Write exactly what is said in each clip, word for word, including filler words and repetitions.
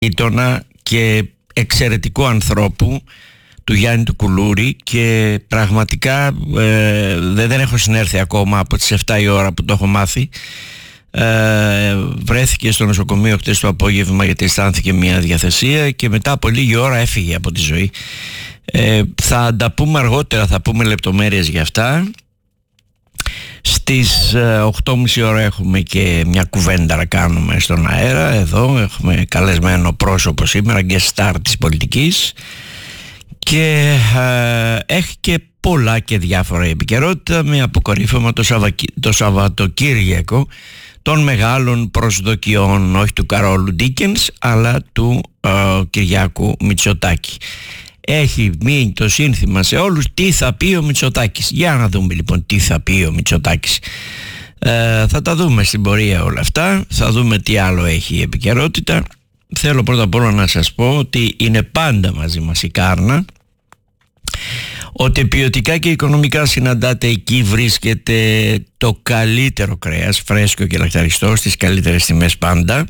γείτονα και εξαιρετικού ανθρώπου, του Γιάννη του Κουλούρη, και πραγματικά ε, δεν, δεν έχω συνέρθει ακόμα από τις εφτά η ώρα που το έχω μάθει. Ε, βρέθηκε στο νοσοκομείο χτες το απόγευμα γιατί αισθάνθηκε μια διαθεσία και μετά από λίγη ώρα έφυγε από τη ζωή. ε, Θα τα πούμε αργότερα, θα πούμε λεπτομέρειες για αυτά. Στις οκτώ και μισή ώρα έχουμε και μια κουβέντα να κάνουμε στον αέρα. Εδώ έχουμε καλεσμένο πρόσωπο σήμερα, guest star της πολιτικής, και ε, έχει και πολλά και διάφορα επικαιρότητα, με αποκορύφωμα το, Σαββακι... το Σαββατοκύριακο των μεγάλων προσδοκιών, όχι του Καρόλου Ντίκενς αλλά του ε, Κυριάκου Μητσοτάκη. Έχει μείνει το σύνθημα σε όλους τι θα πει ο Μητσοτάκης. Για να δούμε λοιπόν τι θα πει ο Μητσοτάκης. ε, Θα τα δούμε στην πορεία όλα αυτά. Θα δούμε τι άλλο έχει η επικαιρότητα. Θέλω πρώτα απ' όλα να σας πω ότι είναι πάντα μαζί μας η Κάρνα, ότι ποιοτικά και οικονομικά συναντάτε εκεί, βρίσκεται το καλύτερο κρέας, φρέσκο και λαχταριστό, στις καλύτερες τιμές πάντα,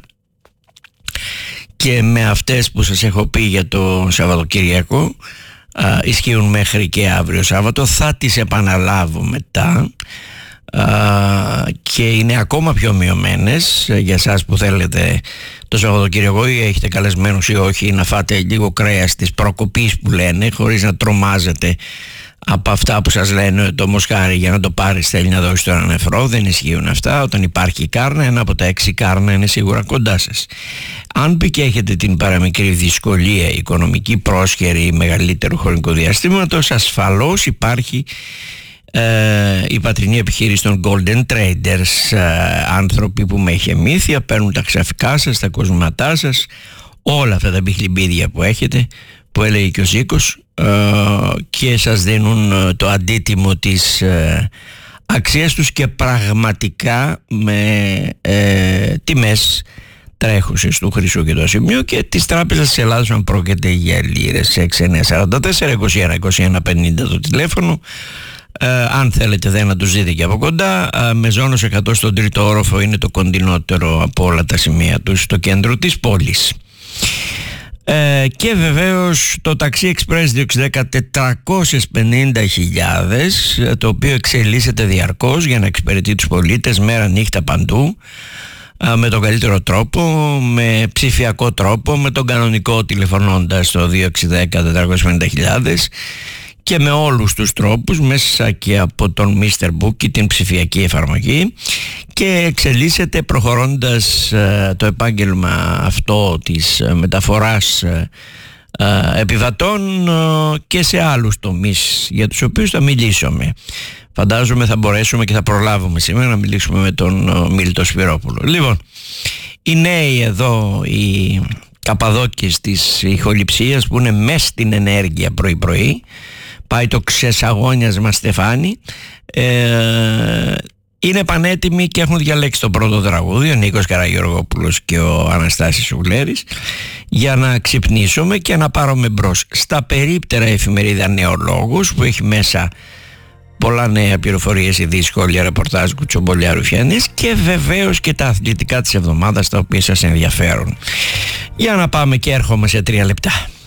και με αυτές που σας έχω πει για το Σαββατοκύριακο α, ισχύουν μέχρι και αύριο Σάββατο. Θα τις επαναλάβω μετά α, και είναι ακόμα πιο μειωμένες για εσάς που θέλετε το Σαββατοκύριακο ή έχετε καλεσμένους ή όχι να φάτε λίγο κρέας της προκοπής που λένε, χωρίς να τρομάζετε από αυτά που σας λένε το μοσχάρι για να το πάρεις θέλει να δώσει το έναν ευρώ. Δεν ισχύουν αυτά. Όταν υπάρχει Κάρνα, ένα από τα έξι Κάρνα είναι σίγουρα κοντά σας. Αν πει και έχετε την παραμικρή δυσκολία οικονομική, πρόσχερη ή μεγαλύτερου χρονικού διαστήματος, ασφαλώς υπάρχει ε, η πατρινή επιχείρηση των Golden Traders, ε, άνθρωποι που με εχεμήθεια παίρνουν τα ξαφικά σας, τα κοσμήματά σας, όλα αυτά τα μπιχλιμπίδια που έχετε, που έλεγε και ο Ζήκος, και σας δίνουν το αντίτιμο της ε, αξίας τους, και πραγματικά με ε, τιμές τρέχουσες του χρυσού και του ασημείου και της Τράπεζας της Ελλάδας, αν πρόκειται για λίρες. Έξι εννιά τέσσερα τέσσερα είκοσι ένα είκοσι ένα πενήντα το τηλέφωνο. Ε, αν θέλετε δεν να τους δείτε και από κοντά. ε, με ζώνος εκατό στον τρίτο όροφο, είναι το κοντινότερο από όλα τα σημεία τους στο κέντρο της πόλης. Ε, και βεβαίως το ταξί Express δύο ένα μηδέν τετρακόσιες πενήντα χιλιάδες, το οποίο εξελίσσεται διαρκώς για να εξυπηρετεί τους πολίτες μέρα νύχτα παντού, με τον καλύτερο τρόπο, με ψηφιακό τρόπο, με τον κανονικό τηλεφωνώντας το δύο ένα μηδέν τετρακόσιες πενήντα χιλιάδες, και με όλους τους τρόπους μέσα και από τον μίστερ Bookie, την ψηφιακή εφαρμογή, και εξελίσσεται προχωρώντας ε, το επάγγελμα αυτό της ε, μεταφοράς ε, ε, επιβατών ε, και σε άλλους τομείς για τους οποίους θα μιλήσουμε. Φαντάζομαι θα μπορέσουμε και θα προλάβουμε σήμερα να μιλήσουμε με τον ε, Μίλτο Σπυρόπουλο. Λοιπόν, οι νέοι εδώ, οι καπαδόκες της ηχοληψίας που είναι μες στην ενέργεια πρωί πρωί, πάει το ξεσαγόνιασμα στεφάνι, ε, είναι πανέτοιμοι και έχουν διαλέξει το πρώτο τραγούδι, ο Νίκος Καραγεωργόπουλος και ο Αναστάσης Σουλέρης, για να ξυπνήσουμε και να πάρουμε μπρος. Στα περίπτερα εφημερίδα Νεολόγος, που έχει μέσα πολλά νέα, πληροφορίες, ειδήσεις, σχόλια, ρεπορτάζ, κουτσομπολιά, ρουφιανές, και βεβαίως και τα αθλητικά της εβδομάδας, τα οποία σας ενδιαφέρουν. Για να πάμε, και έρχομαι σε τρία λεπτά.